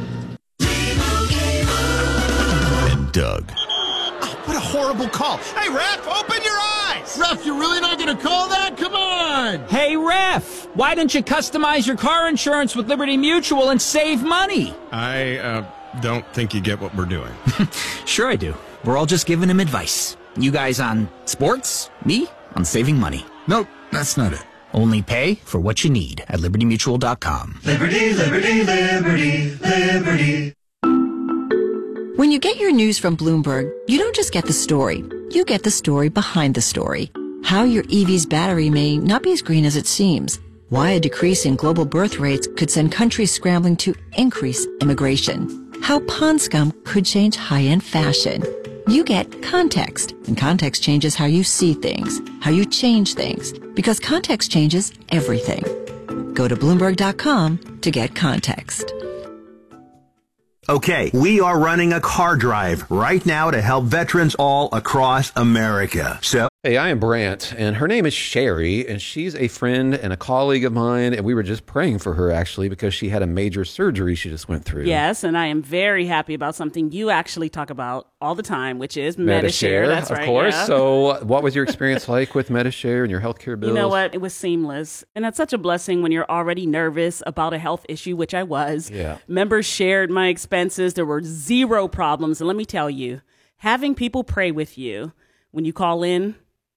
Doug. Oh, what a horrible call. Hey, ref, open your eyes. Ref, you're really not going to call that? Come on. Hey, ref, why don't you customize your car insurance with Liberty Mutual and save money? I uh, don't think you get what we're doing. Sure I do. We're all just giving him advice. You guys on sports, me on saving money. Nope, that's not it. Only pay for what you need at liberty mutual dot com. Liberty, liberty, liberty, liberty. When you get your news from Bloomberg, you don't just get the story. You get the story behind the story. How your E V's battery may not be as green as it seems. Why a decrease in global birth rates could send countries scrambling to increase immigration. How pond scum could change high-end fashion. You get context, and context changes how you see things, how you change things, because context changes everything. Go to Bloomberg dot com to get context. Okay, we are running a car drive right now to help veterans all across America. So, hey, I am Brant, and her name is Sherry, and she's a friend and a colleague of mine, and we were just praying for her, actually, because she had a major surgery she just went through. Yes, and I am very happy about something you actually talk about all the time, which is Medi-Share. Medi-Share, That's of right, course. Yeah. So what was your experience like with Medi-Share and your healthcare bills? You know what? It was seamless. And that's such a blessing when you're already nervous about a health issue, which I was. Yeah. Members shared my expenses. There were zero problems. And let me tell you, having people pray with you when you call in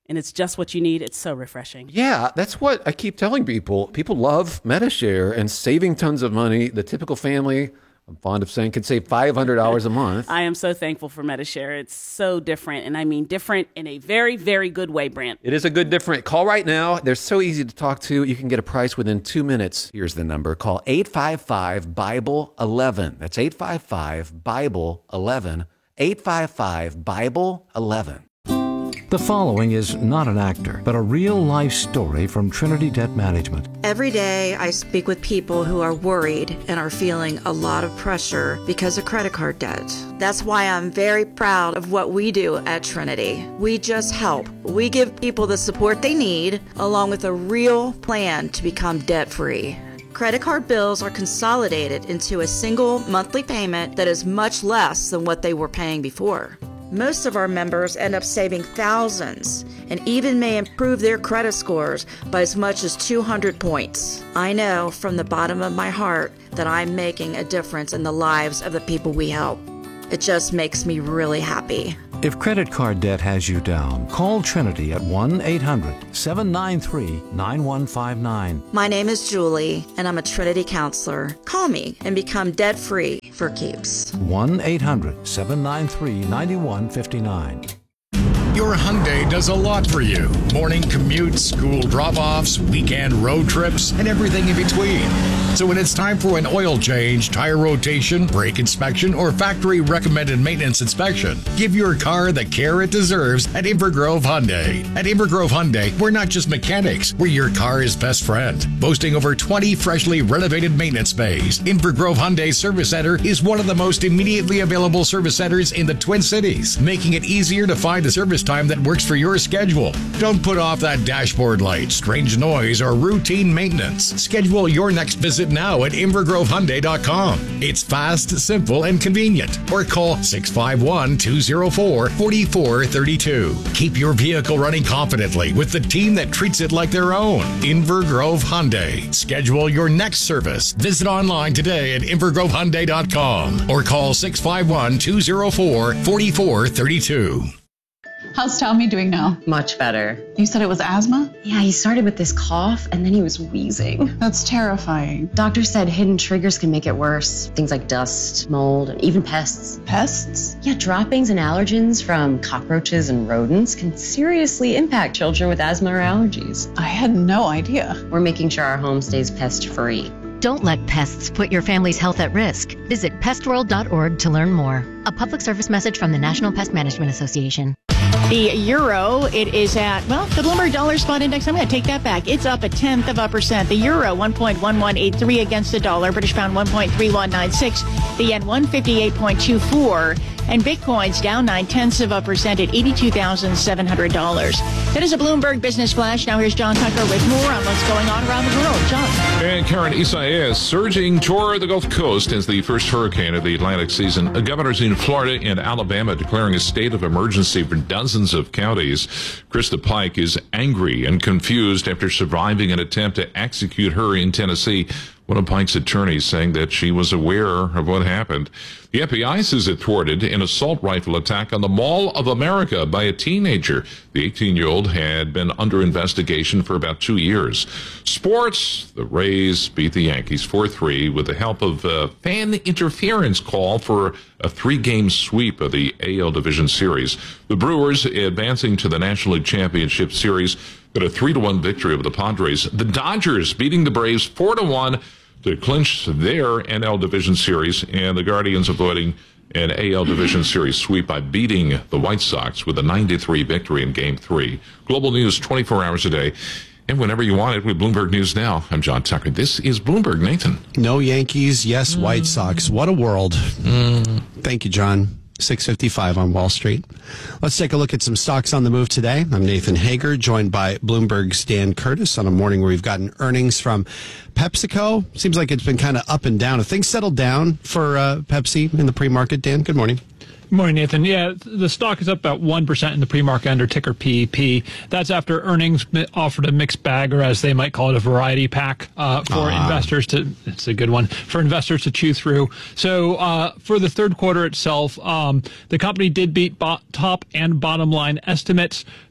and it's just what you need. It's so refreshing. Yeah, that's what I keep telling people. People love MediShare and saving tons of money. The typical family, I'm fond of saying, can save five hundred dollars a month. I am so thankful for MediShare. It's so different, and I mean different in a very, very good way, Brant. It is a good different. Call right now. They're so easy to talk to. You can get a price within two minutes. Here's the number. Call eight five five, Bible eleven. That's eight five five, Bible eleven. eight five five, Bible eleven. The following is not an actor, but a real-life story from Trinity Debt Management. Every day I speak with people who are worried and are feeling a lot of pressure because of credit card debt. That's why I'm very proud of what we do at Trinity. We just help. We give people the support they need, along with a real plan to become debt-free. Credit card bills are consolidated into a single monthly payment that is much less than what they were paying before. Most of our members end up saving thousands and even may improve their credit scores by as much as two hundred points. I know from the bottom of my heart that I'm making a difference in the lives of the people we help. It just makes me really happy. If credit card debt has you down, call Trinity at one eight hundred, seven nine three, nine one five nine. My name is Julie, and I'm a Trinity counselor. Call me and become debt-free for keeps. one eight hundred, seven nine three, nine one five nine. Your Hyundai does a lot for you. Morning commutes, school drop-offs, weekend road trips, and everything in between. So when it's time for an oil change, tire rotation, brake inspection, or factory-recommended maintenance inspection, give your car the care it deserves at Invergrove Hyundai. At Invergrove Hyundai, we're not just mechanics, we're your car's best friend. Boasting over twenty freshly renovated maintenance bays, Invergrove Hyundai Service Center is one of the most immediately available service centers in the Twin Cities, making it easier to find a service time that works for your schedule. Don't put off that dashboard light, strange noise, or routine maintenance. Schedule your next visit now at invergrove hyundai dot com. It's fast, simple, and convenient. Or call six five one, two zero four, four four three two. Keep your vehicle running confidently with the team that treats it like their own. Invergrove Hyundai. Schedule your next service. Visit online today at invergrove hyundai dot com or call six five one, two zero four, four four three two. How's Tommy doing now? Much better. You said it was asthma? Yeah, he started with this cough and then he was wheezing. That's terrifying. Doctor said hidden triggers can make it worse. Things like dust, mold, and even pests. Pests? Yeah, droppings and allergens from cockroaches and rodents can seriously impact children with asthma or allergies. I had no idea. We're making sure our home stays pest-free. Don't let pests put your family's health at risk. Visit pest world dot org to learn more. A public service message from the National Pest Management Association. The euro, it is at, well, the Bloomberg Dollar Spot Index, I'm going to take that back. It's up a tenth of a percent. The euro, one point one one eight three against the dollar. British pound, one point three one nine six. The yen, one fifty-eight point two four. And Bitcoin's down nine tenths of a percent at eighty-two thousand seven hundred dollars. That is a Bloomberg Business Flash. Now here's John Tucker with more on what's going on around the world. John. And Karen, Isaias surging toward the Gulf Coast as the first hurricane of the Atlantic season. Governors in Florida and Alabama declaring a state of emergency for dozens of counties. Krista Pike is angry and confused after surviving an attempt to execute her in Tennessee. One of Pike's attorneys saying that she was aware of what happened. The F B I says it thwarted an assault rifle attack on the Mall of America by a teenager. The eighteen-year-old had been under investigation for about two years. Sports, the Rays beat the Yankees four three with the help of a fan interference call for a three-game sweep of the A L Division Series. The Brewers advancing to the National League Championship Series got a three to one victory over the Padres. The Dodgers beating the Braves four to one to clinch their N L Division Series, and the Guardians avoiding an A L Division Series sweep by beating the White Sox with a nine to three victory in Game three. Global news twenty-four hours a day, and whenever you want it with Bloomberg News Now. I'm John Tucker. This is Bloomberg. Nathan. No Yankees, yes White Sox. What a world. Mm. Thank you, John. six fifty-five on Wall Street. Let's take a look at some stocks on the move today. I'm Nathan Hager, joined by Bloomberg's Dan Curtis on a morning where we've gotten earnings from PepsiCo. Seems like it's been kind of up and down. Have things settled down for uh, Pepsi in the pre-market? Dan, good morning. Good morning, Nathan. Yeah, the stock is up about one percent in the pre-market under ticker P E P. That's after earnings offered a mixed bag, or as they might call it, a variety pack uh, for uh. investors to, it's a good one, for investors to chew through. So uh, for the third quarter itself, um, the company did beat bo- top and bottom line estimates.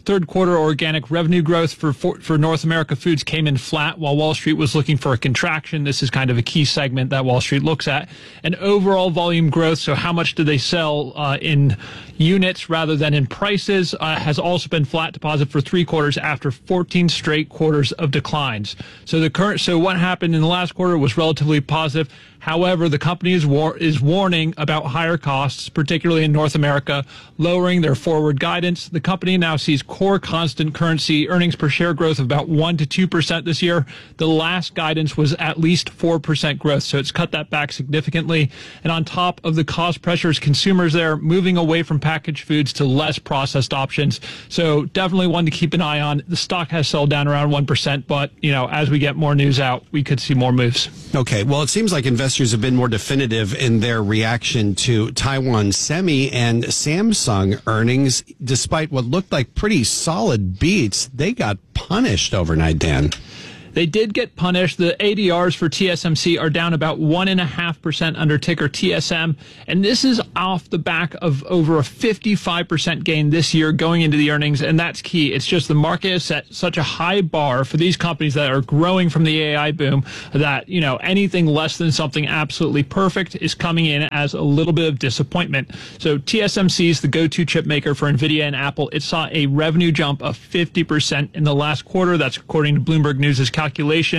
third quarter organic revenue growth for, for for North America Foods came in flat, while Wall Street was looking for a contraction. This is kind of a key segment that Wall Street looks at. And overall volume growth, so how much do they sell uh, in units rather than in prices, uh, has also been flat to positive for three quarters after fourteen straight quarters of declines. So the current, so what happened in the last quarter was relatively positive. However, the company is, war- is warning about higher costs, particularly in North America, lowering their forward guidance. The company now sees core constant currency earnings per share growth of about one to two percent this year. The last guidance was at least four percent growth, so it's cut that back significantly. And on top of the cost pressures, consumers there moving away from packaged foods to less processed options. So definitely one to keep an eye on. The stock has sold down around one percent, but, you know, as we get more news out, we could see more moves. Okay, well, it seems like investors have been more definitive in their reaction to Taiwan Semi and Samsung earnings. Despite what looked like pretty solid beats, they got punished overnight, Dan. They did get punished. The A D Rs for T S M C are down about one point five percent under ticker T S M, and this is off the back of over a fifty-five percent gain this year going into the earnings, and that's key. It's just the market has set such a high bar for these companies that are growing from the A I boom that, you know, anything less than something absolutely perfect is coming in as a little bit of disappointment. So T S M C is the go-to chip maker for NVIDIA and Apple. It saw a revenue jump of fifty percent in the last quarter. That's according to Bloomberg News' calculation.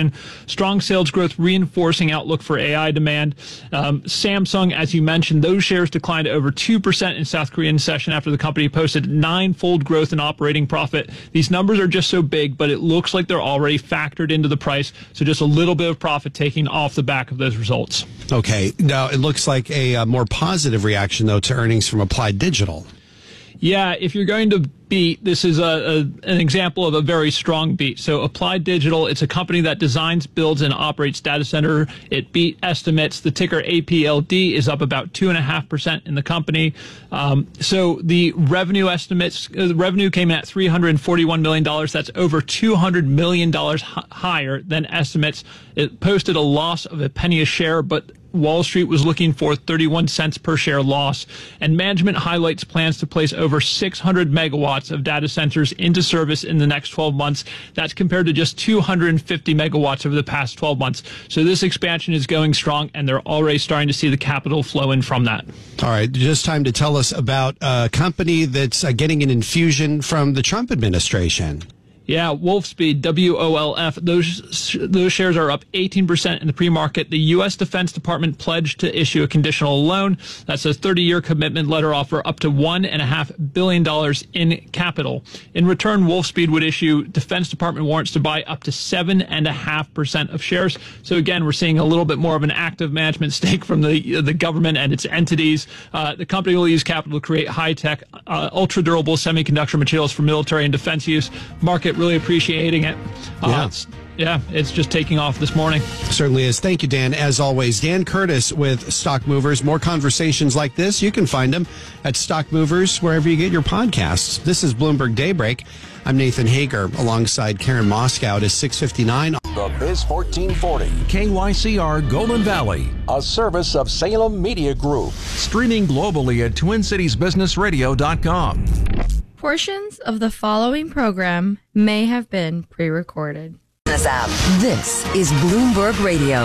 Strong sales growth reinforcing outlook for A I demand. Um, Samsung, as you mentioned, those shares declined over two percent in South Korean session after the company posted nine-fold growth in operating profit. These numbers are just so big, but it looks like they're already factored into the price. So just a little bit of profit taking off the back of those results. Okay. Now, it looks like a, a more positive reaction, though, to earnings from Applied Digital. Yeah, if you're going to beat, this is a, a an example of a very strong beat. So Applied Digital, it's a company that designs, builds, and operates data center. It beat estimates. The ticker A P L D is up about two point five percent in the company. Um, so the revenue estimates, uh, the revenue came in at three hundred forty-one million dollars. That's over two hundred million dollars h- higher than estimates. It posted a loss of a penny a share, but Wall Street was looking for thirty-one cents per share loss, and management highlights plans to place over six hundred megawatts of data centers into service in the next twelve months. That's compared to just two hundred fifty megawatts over the past twelve months. So this expansion is going strong, and they're already starting to see the capital flow in from that. All right, just time to tell us about a company that's uh, getting an infusion from the Trump administration. Yeah, Wolfspeed, W O L F, those those shares are up eighteen percent in the pre-market. The U S Defense Department pledged to issue a conditional loan. That's a thirty-year commitment letter offer up to one point five billion dollars in capital. In return, Wolfspeed would issue Defense Department warrants to buy up to seven point five percent of shares. So again, we're seeing a little bit more of an active management stake from the the government and its entities. Uh, the company will use capital to create high-tech, uh, ultra-durable semiconductor materials for military and defense use. Market really appreciating it. Uh, yeah. It's, yeah, it's just taking off this morning. Certainly is. Thank you, Dan. As always, Dan Curtis with Stock Movers. More conversations like this, you can find them at Stock Movers, wherever you get your podcasts. This is Bloomberg Daybreak. I'm Nathan Hager, alongside Karen Moscow. It is six fifty-nine. The Biz fourteen forty. K Y C R Golden Valley. A service of Salem Media Group. Streaming globally at twin cities business radio dot com. Portions of the following program may have been pre-recorded. This app. This is Bloomberg Radio.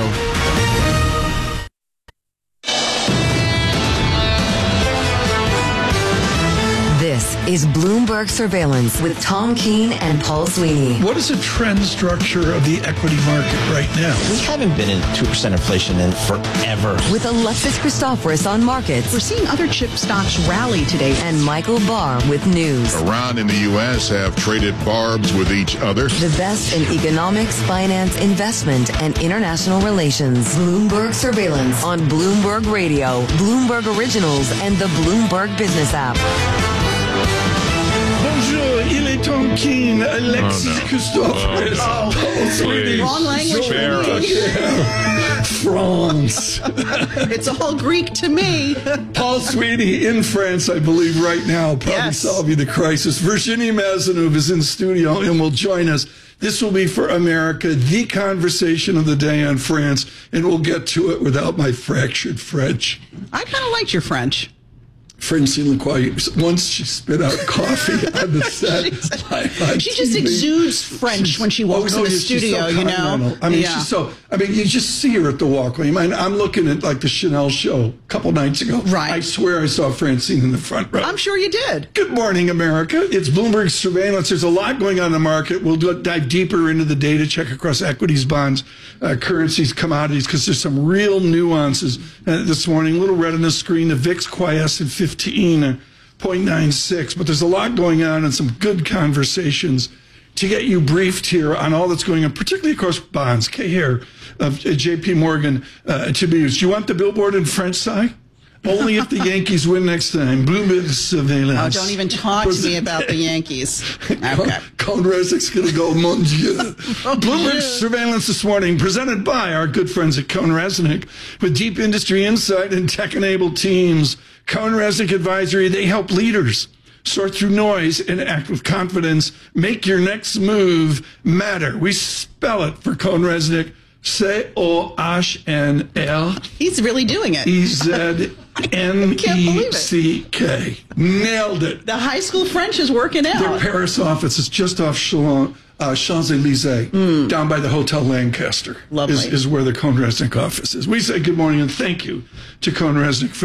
This is Bloomberg Surveillance with Tom Keene and Paul Sweeney. What is the trend structure of the equity market right now? We haven't been in two percent inflation in forever. With Alexis Christoforous on markets. We're seeing other chip stocks rally today. And Michael Barr with news. Iran and the U S have traded barbs with each other. The best in economics, finance, investment, and international relations. Bloomberg Surveillance on Bloomberg Radio, Bloomberg Originals, and the Bloomberg Business app. Bonjour, il est Tom Keene, Alexis oh, no. Christoforous. Oh, oh, wrong language. France. It's all Greek to me. Paul Sweeney in France, I believe, right now, probably yes. solving the crisis. Virginie Mazenouv is in studio and will join us. This will be for America, the conversation of the day on France, and we'll get to it without my fractured French. I kind of liked your French. Francine Lacroix, once she spit out coffee on the set. on she just T V. exudes French She's, when she walks oh, no, in the yeah, she's studio, so you know? continental. I mean, Yeah. she's so, I mean, you just see her at the walkway. I mean, I'm looking at like the Chanel show a couple nights ago. Right. I swear I saw Francine in the front row. I'm sure you did. Good morning, America. It's Bloomberg Surveillance. There's a lot going on in the market. We'll do, dive deeper into the data, check across equities, bonds, uh, currencies, commodities, because there's some real nuances uh, this morning. A little red on the screen. The V I X quiesced at fifteen point nine six, but there's a lot going on and some good conversations to get you briefed here on all that's going on, particularly, of course, bonds. Kay here of J P Morgan uh, to be used. Do you want the billboard in French, Si? Only if the Yankees win next time. Bloomberg Surveillance. Oh, don't even talk to me about the Yankees. Okay. Colin Resnick's going to go, mon Dieu. Bloomberg Surveillance this morning, presented by our good friends at Cohn Resnick, with deep industry insight and tech-enabled teams. Cohn Resnick Advisory, they help leaders sort through noise and act with confidence. Make your next move matter. We spell it for Cohn Resnick. C O H N L. He's really doing it. E Z N E C K. Nailed it. The high school French is working out. Their Paris office is just off Chalon, uh, Champs-Élysées, mm. down by the Hotel Lancaster. Lovely. Is, is where the Cohn Resnick office is. We say good morning and thank you to Cohn Resnick for